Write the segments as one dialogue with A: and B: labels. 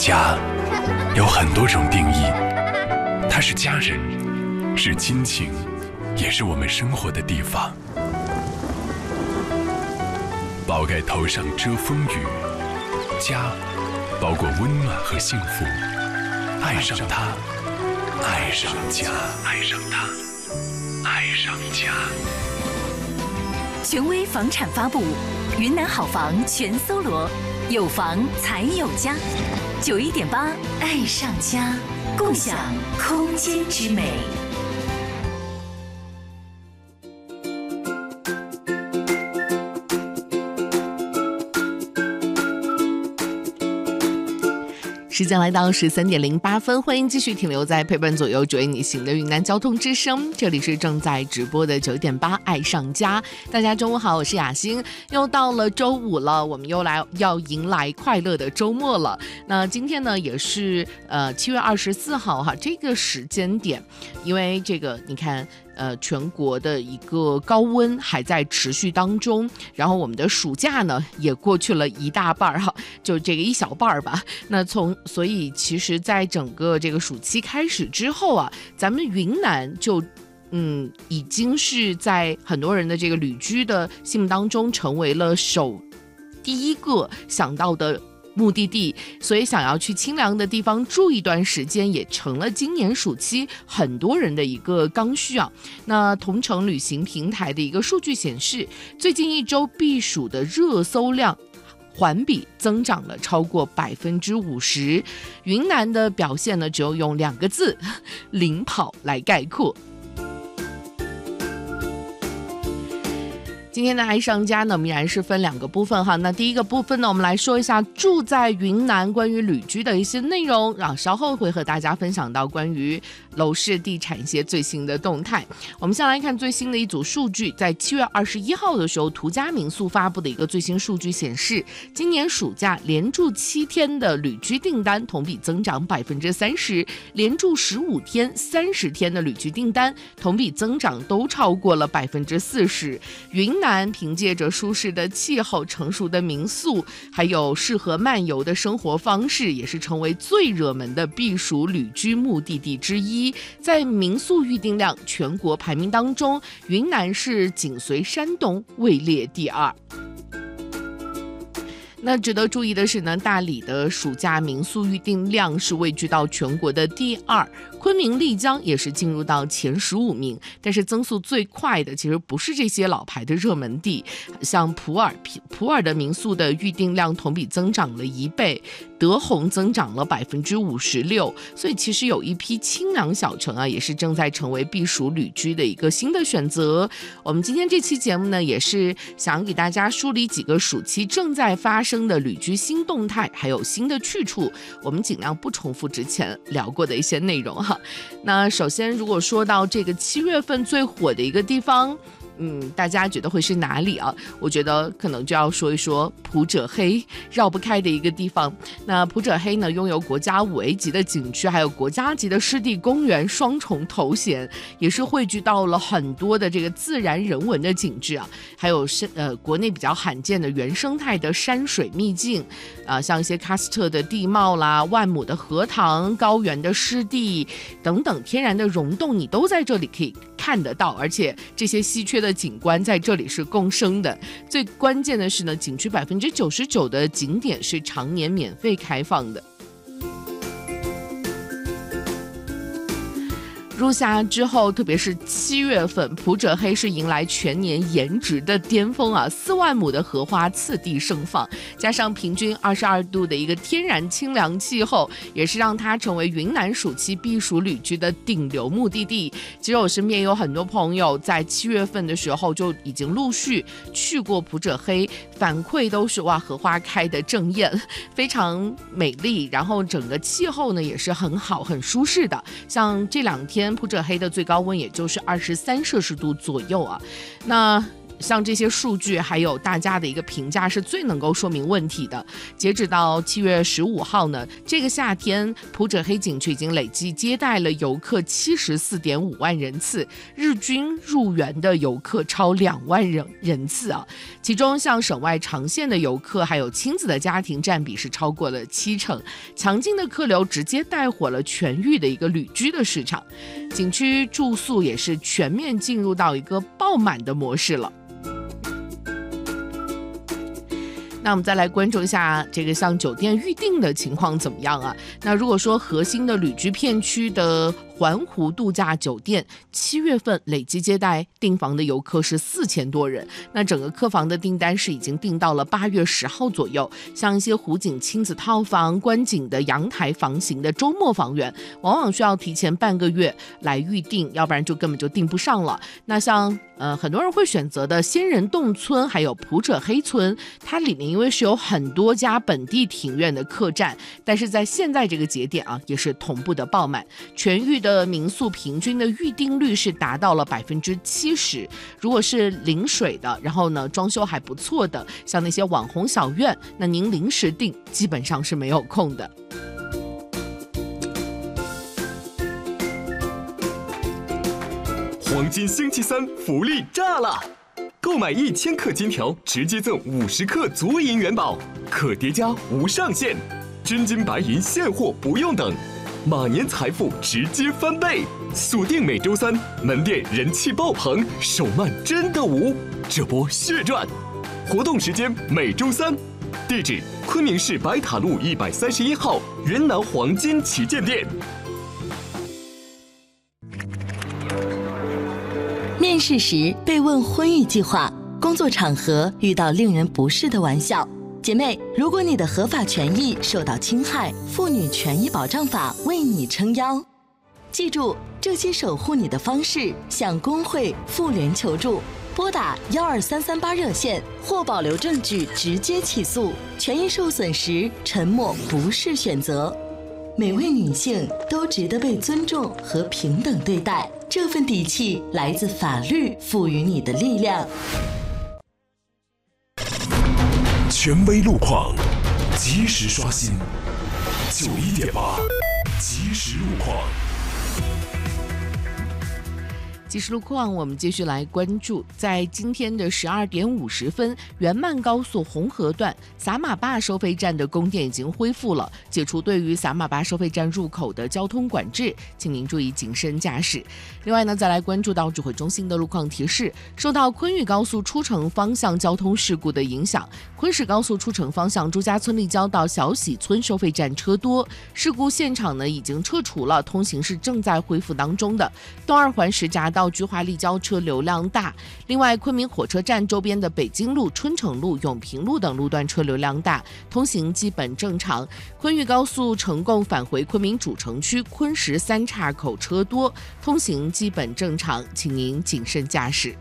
A: 家有很多种定义，它是家人，是亲情，也是我们生活的地方。宝盖头上遮风雨，家包裹温暖和幸福。爱上它，爱上家，爱上它，爱上家。
B: 权威房产发布，云南好房全搜罗，有房才有家。91.8爱上家，共享空间之美。
C: 时间来到13:08，欢迎继续停留在陪伴左右，追你行的云南交通之声。这里是正在直播的91.8爱上家。大家中午好，我是雅欣。又到了周五了，我们又要迎来快乐的周末了。那今天呢，也是7月24号哈，这个时间点，因为这个你看。全国的一个高温还在持续当中，然后我们的暑假呢也过去了一大半哈，就这个一小半吧。那所以其实在整个这个暑期开始之后啊，咱们云南就已经是在很多人的这个旅居的心目当中成为了第一个想到的目的地，所以想要去清凉的地方住一段时间也成了今年暑期很多人的一个刚需啊。那同程旅行平台的一个数据显示，最近一周避暑的热搜量环比增长了超过50%，云南的表现呢，只有用2个字领跑来概括。今天的爱上家呢，我们依然是分2个部分哈。那第一个部分呢，我们来说一下住在云南关于旅居的一些内容，然后稍后会和大家分享到关于楼市地产一些最新的动态。我们先来看最新的一组数据，在7月21号的时候，途家民宿发布的一个最新数据显示，今年暑假连住7天的旅居订单同比增长30%，连住15天、30天的旅居订单同比增长都超过了40%。云南凭借着舒适的气候、成熟的民宿，还有适合漫游的生活方式，也是成为最热门的避暑旅居目的地之一。在民宿预订量全国排名当中，云南是紧随山东位列第2。那值得注意的是呢，大理的暑假民宿预订量是位居到全国的第2，昆明、丽江也是进入到前15名。但是增速最快的其实不是这些老牌的热门地，像普洱的民宿的预订量同比增长了1倍，德宏增长了56%。所以其实有一批清凉小城啊，也是正在成为避暑旅居的一个新的选择。我们今天这期节目呢，也是想给大家梳理几个暑期正在发生的旅居新动态，还有新的去处，我们尽量不重复之前聊过的一些内容哈。那首先如果说到这个7月份最火的一个地方，大家觉得会是哪里啊？我觉得可能就要说一说普者黑，绕不开的一个地方。那普者黑呢，拥有国家5A 级的景区，还有国家级的湿地公园双重头衔，也是汇聚到了很多的这个自然人文的景致啊，还有国内比较罕见的原生态的山水秘境像一些喀斯特的地貌啦、万亩的荷塘、高原的湿地等等天然的溶洞，你都在这里可以看得到，而且这些稀缺的景观在这里是共生的。最关键的是呢，景区99%的景点是常年免费开放的。入夏之后，特别是7月份，普者黑是迎来全年颜值的巅峰啊！4万亩的荷花次第盛放，加上平均22度的一个天然清凉气候，也是让它成为云南暑期避暑旅居的顶流目的地。其实我身边有很多朋友在7月份的时候就已经陆续去过普者黑，反馈都是哇，荷花开得正艳，非常美丽，然后整个气候呢也是很好、很舒适的。像这2天普者黑的最高温也就是23摄氏度左右啊。那像这些数据还有大家的一个评价是最能够说明问题的。截止到7月15号呢，这个夏天普者黑景区已经累计接待了游客74.5万人次，日均入园的游客超2万人次啊。其中像省外长线的游客还有亲子的家庭占比是超过了70%，强劲的客流直接带火了全域的一个旅居的市场，景区住宿也是全面进入到一个爆满的模式了。那我们再来关注一下这个像酒店预订的情况怎么样啊？那如果说核心的旅居片区的环湖度假酒店7月份累计接待订房的游客是4000多人，那整个客房的订单是已经订到了8月10号左右。像一些湖景亲子套房、观景的阳台房型的周末房源，往往需要提前半个月来预订，要不然就根本就订不上了。那像很多人会选择的仙人洞村还有普者黑村，它里面因为是有很多家本地庭院的客栈，但是在现在这个节点啊，也是同步的爆满，全域的民宿平均的预订率是达到了70%。如果是临水的，然后呢装修还不错的，像那些网红小院，那您临时订基本上是没有空的。
D: 黄金星期三福利炸了！购买1000克金条，直接赠50克足银元宝，可叠加无上限，真金白银现货不用等，马年财富直接翻倍！锁定每周三，门店人气爆棚，手慢真的无，这波血赚！活动时间每周三，地址昆明市白塔路131号云南黄金旗舰店。
E: 面试时被问婚育计划，工作场合遇到令人不适的玩笑，姐妹，如果你的合法权益受到侵害，妇女权益保障法为你撑腰。记住，这些守护你的方式，向工会、妇联求助，拨打12338热线或保留证据直接起诉。权益受损时，沉默不是选择。每位女性都值得被尊重和平等对待，这份底气来自法律赋予你的力量。
A: 权威路况，及时刷新91.8，即时路况。
C: 即时路况，我们继续来关注，在今天的12点50分，原曼高速红河段撒马坝收费站的供电已经恢复了，解除对于撒马坝收费站入口的交通管制，请您注意谨慎驾驶。另外呢，再来关注到指挥中心的路况提示，受到昆玉高速出城方向交通事故的影响，昆石高速出城方向朱家村立交到小喜村收费站车多，事故现场呢已经撤除了，通行是正在恢复当中的。东二环石闸到菊华立交车流量大，另外昆明火车站周边的北京路、春城路、永平路等路段车流量大，通行基本正常。昆玉高速成贡返回昆明主城区昆石3岔口车多，通行基本正常，请您谨慎驾驶。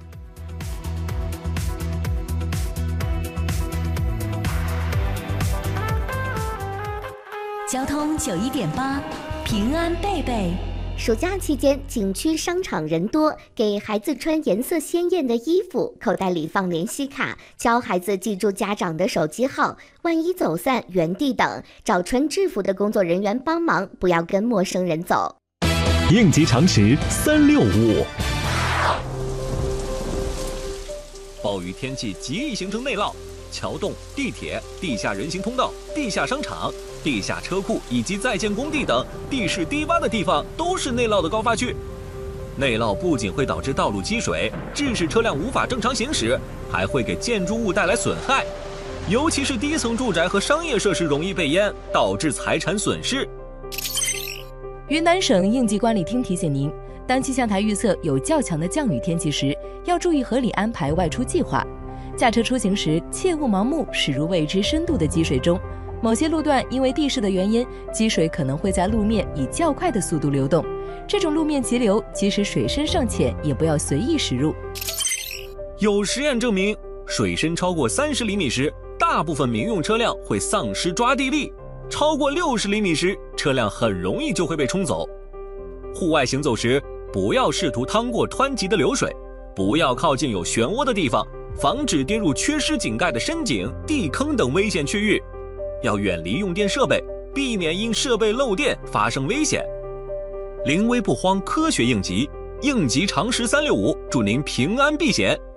B: 交通91.8，平安贝贝。
F: 暑假期间，景区商场人多，给孩子穿颜色鲜艳的衣服，口袋里放联系卡，教孩子记住家长的手机号，万一走散，原地等，找穿制服的工作人员帮忙，不要跟陌生人走。
D: 应急常识365。
G: 暴雨天气极易形成内涝，桥洞、地铁、地下人行通道、地下商场、地下车库以及在建工地等地势低洼的地方都是内涝的高发区。内涝不仅会导致道路积水，致使车辆无法正常行驶，还会给建筑物带来损害，尤其是低层住宅和商业设施容易被淹，导致财产损失。
H: 云南省应急管理厅提醒您，当气象台预测有较强的降雨天气时，要注意合理安排外出计划。驾车出行时，切勿盲目驶入未知深度的积水中。某些路段因为地势的原因，积水可能会在路面以较快的速度流动。这种路面急流，即使水深尚浅，也不要随意驶入。
G: 有实验证明，水深超过30厘米时，大部分民用车辆会丧失抓地力；超过60厘米时，车辆很容易就会被冲走。户外行走时，不要试图趟过湍急的流水，不要靠近有漩涡的地方， 防止跌入缺失井盖的深井、地坑等危险区域，要远离用电设备，避免因设备漏电发生危险。临危不慌，科学应急，应急常识365，祝您平安避险。